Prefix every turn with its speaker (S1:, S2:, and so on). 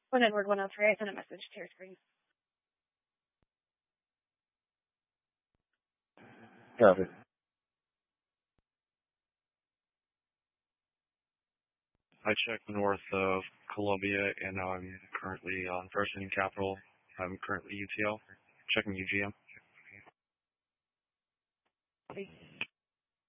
S1: One Edward 103, I sent a message to your screen.
S2: Copy.
S3: I checked north of Columbia, and I'm currently on First and Capital. I'm currently UTL. Checking UGM.